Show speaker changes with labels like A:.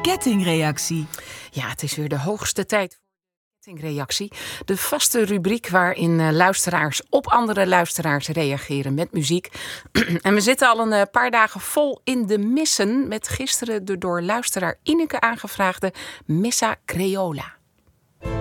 A: kettingreactie.
B: Ja, het is weer de hoogste tijd voor de kettingreactie. De vaste rubriek waarin luisteraars op andere luisteraars reageren met muziek. En we zitten al een paar dagen vol in de missen met gisteren de door luisteraar Ineke aangevraagde Missa Creola.